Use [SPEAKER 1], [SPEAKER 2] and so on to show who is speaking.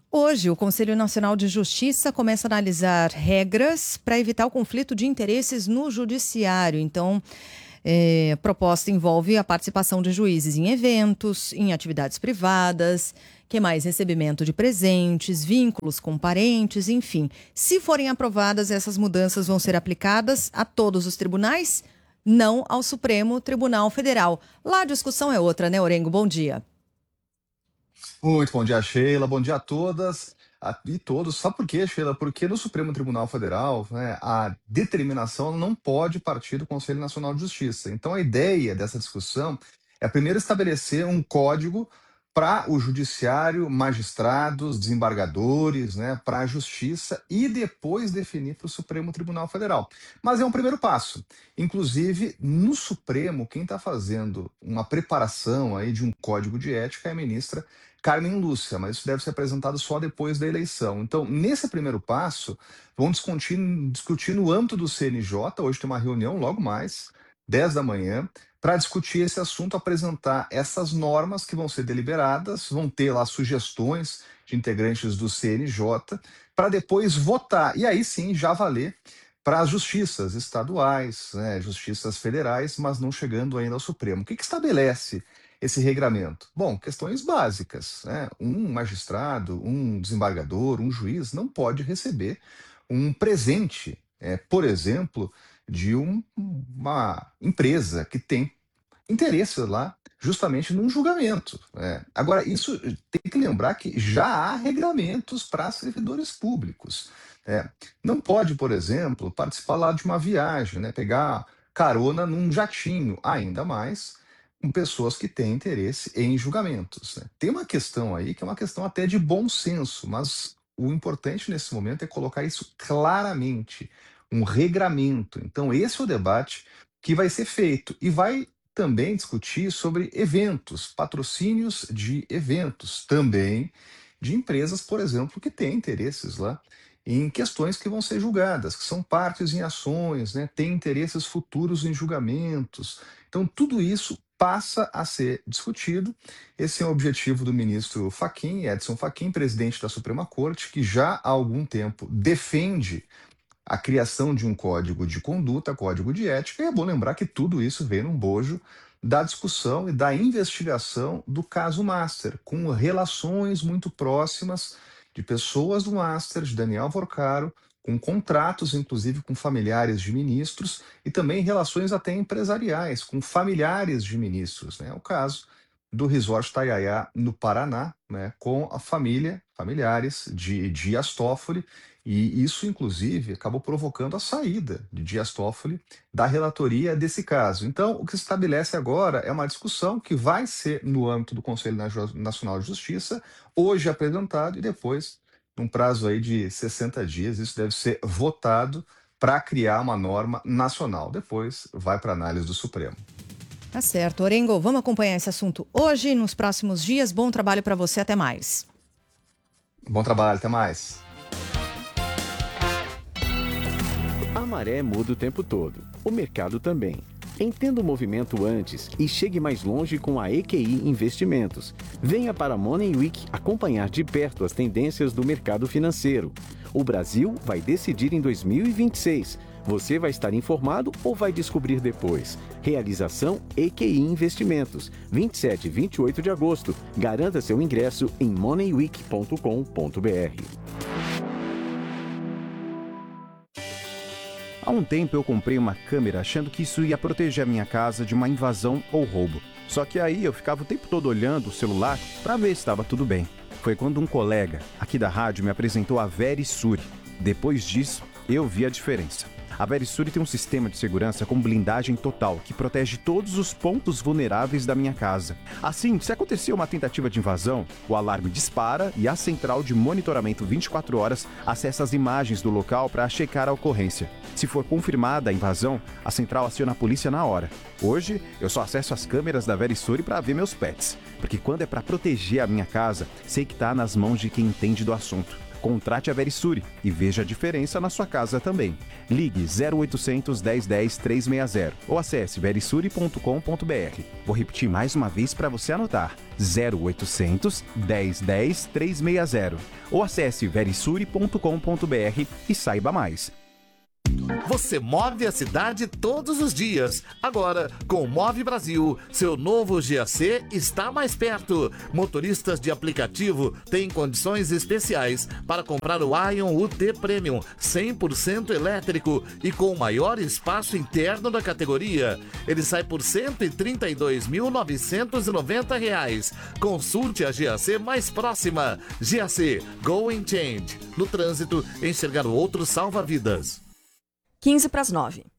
[SPEAKER 1] Hoje, o Conselho Nacional de Justiça começa a analisar regras para evitar o conflito de interesses no judiciário. Então, a proposta envolve a participação de juízes em eventos, em atividades privadas, que mais? Recebimento de presentes, vínculos com parentes, enfim. Se forem aprovadas, essas mudanças vão ser aplicadas a todos os tribunais, não ao Supremo Tribunal Federal. Lá a discussão é outra, né, Orengo? Bom dia.
[SPEAKER 2] Muito bom dia, Sheila. Bom dia a todas e todos. Sabe por quê, Sheila? Porque no Supremo Tribunal Federal, né, a determinação não pode partir do Conselho Nacional de Justiça. Então, a ideia dessa discussão é primeiro estabelecer um código para o judiciário, magistrados, desembargadores, né, para a justiça e depois definir para o Supremo Tribunal Federal. Mas é um primeiro passo. Inclusive, no Supremo, quem está fazendo uma preparação aí de um código de ética é a ministra Carmen Lúcia, mas isso deve ser apresentado só depois da eleição. Então, nesse primeiro passo, vamos discutir no âmbito do CNJ, hoje tem uma reunião logo mais, 10 da manhã, para discutir esse assunto, apresentar essas normas que vão ser deliberadas, vão ter lá sugestões de integrantes do CNJ, para depois votar, e aí sim já valer para as justiças estaduais, né, justiças federais, mas não chegando ainda ao Supremo. O que estabelece esse regramento? Bom, questões básicas, né? Um magistrado, um desembargador, um juiz não pode receber um presente, por exemplo, de uma empresa que tem interesse lá justamente num julgamento. Agora, isso tem que lembrar que já há regulamentos para servidores públicos. Não pode, por exemplo, participar lá de uma viagem, né? Pegar carona num jatinho, ainda mais com pessoas que têm interesse em julgamentos, né? Tem uma questão aí que é uma questão até de bom senso, mas o importante nesse momento é colocar isso claramente, um regramento. Então, esse é o debate que vai ser feito e vai também discutir sobre eventos, patrocínios de eventos, também de empresas, por exemplo, que têm interesses lá em questões que vão ser julgadas, que são partes em ações, né, têm interesses futuros em julgamentos. Então, tudo isso passa a ser discutido. Esse é o objetivo do ministro Fachin, Edson Fachin, presidente da Suprema Corte, que já há algum tempo defende a criação de um código de conduta, código de ética, e é bom lembrar que tudo isso vem num bojo da discussão e da investigação do caso Master, com relações muito próximas de pessoas do Master, de Daniel Vorcaro, com contratos, inclusive, com familiares de ministros, e também relações até empresariais, com familiares de ministros, né? O caso do Resort Taiaiá, no Paraná, né, com a familiares de Dias Toffoli, e isso, inclusive, acabou provocando a saída de Dias Toffoli da relatoria desse caso. Então, o que se estabelece agora é uma discussão que vai ser no âmbito do Conselho Nacional de Justiça, hoje apresentado, e depois, num prazo aí de 60 dias, isso deve ser votado para criar uma norma nacional. Depois, vai para análise do Supremo.
[SPEAKER 1] Tá certo. Orengo, vamos acompanhar esse assunto hoje e nos próximos dias. Bom trabalho para você. Até mais.
[SPEAKER 2] Bom trabalho. Até mais.
[SPEAKER 3] A maré muda o tempo todo. O mercado também. Entenda o movimento antes e chegue mais longe com a EQI Investimentos. Venha para a Money Week acompanhar de perto as tendências do mercado financeiro. O Brasil vai decidir em 2026. Você vai estar informado ou vai descobrir depois? Realização EQI Investimentos, 27 e 28 de agosto. Garanta seu ingresso em moneyweek.com.br.
[SPEAKER 4] Há um tempo eu comprei uma câmera achando que isso ia proteger a minha casa de uma invasão ou roubo. Só que aí eu ficava o tempo todo olhando o celular para ver se estava tudo bem. Foi quando um colega aqui da rádio me apresentou a Verisure. Depois disso, eu vi a diferença. A Verisure tem um sistema de segurança com blindagem total, que protege todos os pontos vulneráveis da minha casa. Assim, se acontecer uma tentativa de invasão, o alarme dispara e a central de monitoramento 24 horas acessa as imagens do local para checar a ocorrência. Se for confirmada a invasão, a central aciona a polícia na hora. Hoje, eu só acesso as câmeras da Verisure para ver meus pets, porque quando é para proteger a minha casa, sei que está nas mãos de quem entende do assunto. Contrate a Verisure e veja a diferença na sua casa também. Ligue 0800 1010 360 ou acesse verisure.com.br. Vou repetir mais uma vez para você anotar. 0800 1010 360 ou acesse verisure.com.br e saiba mais.
[SPEAKER 5] Você move a cidade todos os dias. Agora, com o Move Brasil, seu novo GAC está mais perto. Motoristas de aplicativo têm condições especiais para comprar o Ion UT Premium 100% elétrico e com o maior espaço interno da categoria. Ele sai por R$ 132.990. Consulte a GAC mais próxima. GAC Going Change. No trânsito, enxergar o outro salva vidas.
[SPEAKER 6] 8:45.